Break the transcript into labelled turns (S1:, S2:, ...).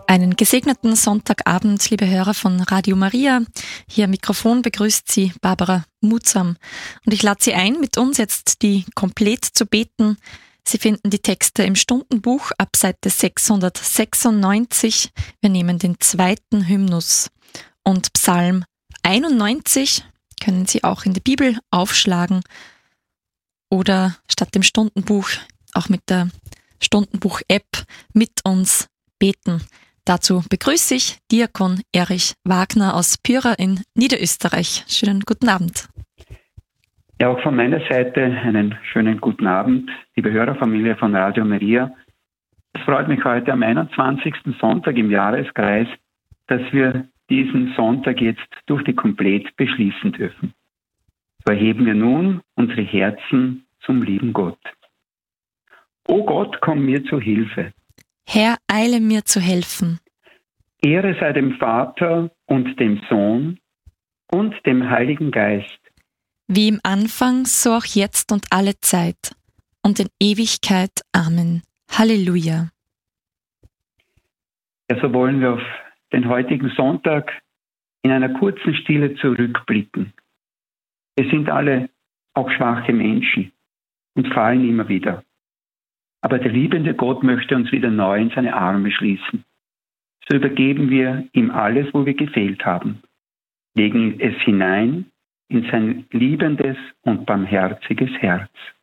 S1: Einen gesegneten Sonntagabend, liebe Hörer von Radio Maria. Hier am Mikrofon begrüßt Sie Barbara Mutsam. Und ich lade Sie ein, mit uns jetzt die Komplett zu beten. Sie finden die Texte im Stundenbuch ab Seite 696. Wir nehmen den zweiten Hymnus. Und Psalm 91 können Sie auch in die Bibel aufschlagen oder statt dem Stundenbuch auch mit der Stundenbuch-App mit uns beten. Dazu begrüße ich Diakon Erich Wagner aus Pyhra in Niederösterreich. Schönen guten Abend.
S2: Ja, auch von meiner Seite einen schönen guten Abend, liebe Hörerfamilie von Radio Maria. Es freut mich heute am 21. Sonntag im Jahreskreis, dass wir diesen Sonntag jetzt durch die Komplett beschließen dürfen. So erheben wir nun unsere Herzen zum lieben Gott. O Gott, komm mir zu Hilfe.
S1: Herr, eile mir zu helfen.
S2: Ehre sei dem Vater und dem Sohn und dem Heiligen Geist.
S1: Wie im Anfang, so auch jetzt und alle Zeit und in Ewigkeit. Amen. Halleluja.
S2: Ja, so wollen wir auf den heutigen Sonntag in einer kurzen Stille zurückblicken. Wir sind alle auch schwache Menschen und fallen immer wieder. Aber der liebende Gott möchte uns wieder neu in seine Arme schließen. So übergeben wir ihm alles, wo wir gefehlt haben, legen es hinein in sein liebendes und barmherziges Herz.